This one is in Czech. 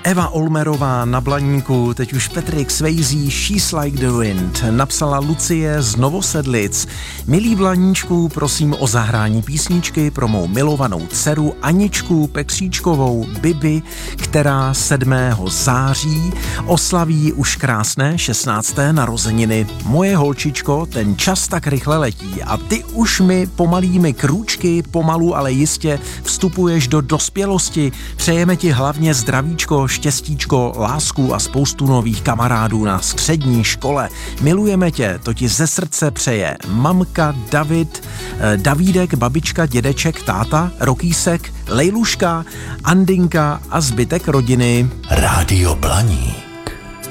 Eva Olmerová na Blaníku, teď už Patrick Swayze, She's Like the Wind, napsala Lucie z Novosedlic. Milí Blaníčku, prosím o zahrání písničky pro mou milovanou dceru Aničku Pekříčkovou Bibi, která 7. září oslaví už krásné 16. narozeniny. Moje holčičko, ten čas tak rychle letí a ty už mi pomalými krůčky, pomalu, ale jistě vstupuješ do dospělosti. Přejeme ti hlavně zdravíčko, štěstíčko, lásku a spoustu nových kamarádů na střední škole. Milujeme tě, to ti ze srdce přeje mamka, David, Davídek, babička, dědeček, táta, Rokýsek, Lejluška, Andinka a zbytek rodiny. Rádio Blaník.